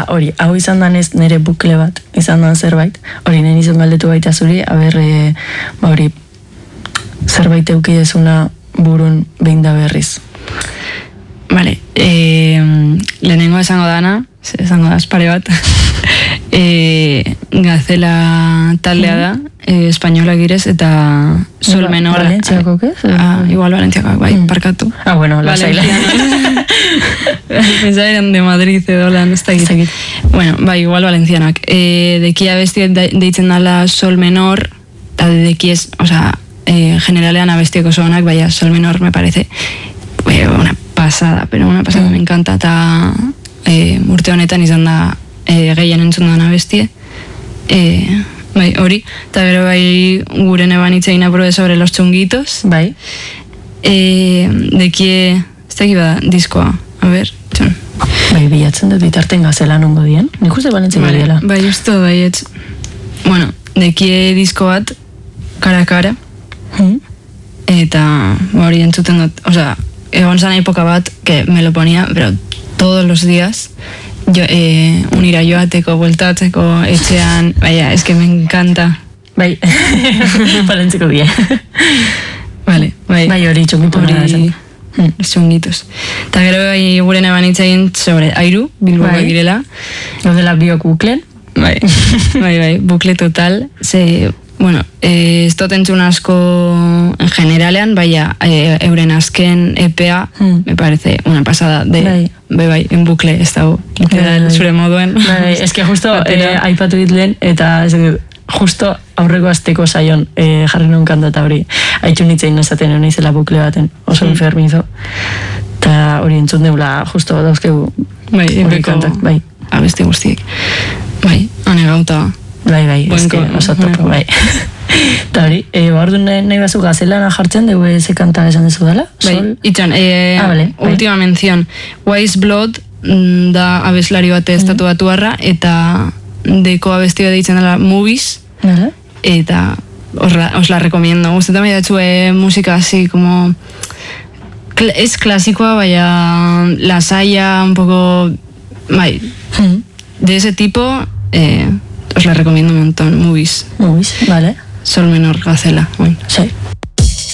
hori, hau izan danez nire bukle bat, izan dan zerbait, hori nien izan galdetu baita zuri, hori, zerbait eukidezuna burun behin da berriz. Vale, lehenengo esango dana, esango da espare bat, Gazela taldea da, espainola girez, eta Sol Menor. Valentziako, ¿qué? Igual Valentziakoak, bai, parkatu. Bueno, lasaila. Pensaba eran de Madrid edo lan, ez da egit. Bueno, bai, igual valencianak. Dekia abesti deitzen dala Sol Menor, eta dekiez, generalean abestieko oso onak, baina Sol Menor me parece una pasada, me encanta, eta urte honetan izan da gehien entzun da abestie. Bai, hori, eta gero bai gure neban itzein aprode sobre los chunguitos. Bai. Dekie, ez da egiba diskoa, a ber, txon. Bai, bilatzen dut bitarten Gazela nongo dien. Nik uste Valentzia badiela. Bai, justo, bai, etz. Bueno, dekie disko bat, kara-kara, eta hori entzuten dut, egon zan época bat, que me lo ponía, pero todos los días, unira joateko, bueltatzeko, etxean, baina, es que me encanta. Bai, Valentziko die. Vale, bai. Bai, hori txungitu nara esan. Txungitos. Eta gero bai gure neban itzain sobre Airu, Bilboko girela. Gaudela biok buklen. Bai, bai, bukle total. Bueno, ez dut entzun asko en generalean, baina euren azken EPA, me parece una pasada de, bai, en bukle, ez dago, literal, zure moduen. Bai, ez que justo aipatu ditlen, eta justo aurreko azteko saion jarri nuen kanta eta hori haitxun itzein esaten honi zela bukle baten, oso enfermizo. Eta hori entzun deula, justo dauzkegu hori kantak, bai. Abesti guztiek. Bai, ane gauta. Bai, eske oso topo, bai. Eta hori, orduan nahi bazu Gazelana jartzen dugu ze kanta esan dezu dela? Bai, itxan, última mención. Wise Blood da abeslari bate estatu batuarra, eta deko abestio deitzen dela Movies, eta os la recomiendo. Gustetan bai datxue musika así como... Es klasikoa, baina lasaia, un poco... Bai, de ese tipo... os la recomiendo un montón, Movies. Movies, vale. Sol Menor, Gazela. Bueno. Sí.